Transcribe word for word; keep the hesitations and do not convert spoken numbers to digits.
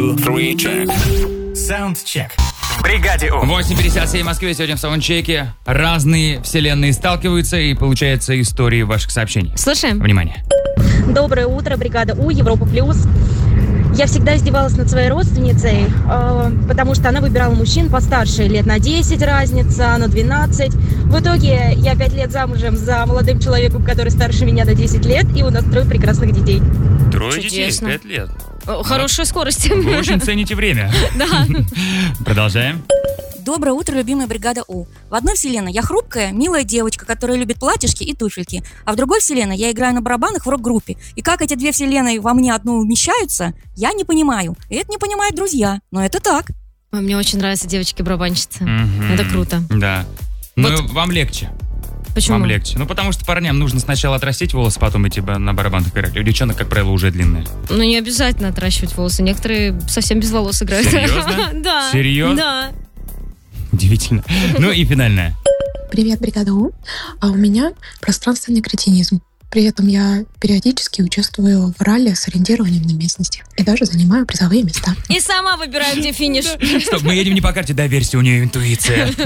Саундчек. В бригаде У. восемь пятьдесят семь в Москве. Сегодня в саундчеке разные вселенные сталкиваются, и получается истории ваших сообщений. Слушаем. Внимание. Доброе утро, бригада У, Европа Плюс. Я всегда издевалась над своей родственницей, э, потому что она выбирала мужчин постарше, лет на десять разница, на двенадцать. В итоге я пять лет замужем за молодым человеком, который старше меня на десять лет, и у нас трое прекрасных детей. Трое Чудесно. детей, пять лет. Хорошая скорость. Вы очень цените время. Да. Продолжаем. Доброе утро, любимая бригада У. В одной вселенной я хрупкая, милая девочка, которая любит платьишки и туфельки. А в другой вселенной я играю на барабанах в рок-группе. И как эти две вселенные во мне одну умещаются, я не понимаю. И это не понимают друзья. Но это так. Ой, мне очень нравятся девочки-барабанщицы. Мгм. Это круто. Да. Ну, Вот. вам легче. Почему? Вам легче. Ну, потому что парням нужно сначала отрастить волосы, потом идти ба- на барабанах играть. У девчонок, как правило, уже длинные. Ну, не обязательно отращивать волосы. Некоторые совсем без волос играют. Серьезно? Да. Серьезно? Да. Удивительно. Ну и финальное. Привет, бригада У. А у меня пространственный кретинизм. При этом я периодически участвую в ралли с ориентированием на местности. И даже занимаю призовые места. И сама выбираю, где финиш. Стоп, мы едем не по карте, доверься, у нее интуиция.